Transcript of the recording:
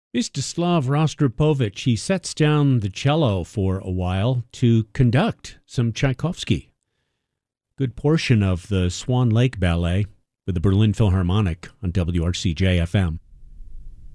Mstislav Rostropovich, he sets down the cello for a while to conduct some Tchaikovsky. Good portion of the Swan Lake Ballet with the Berlin Philharmonic on WRCJ-FM.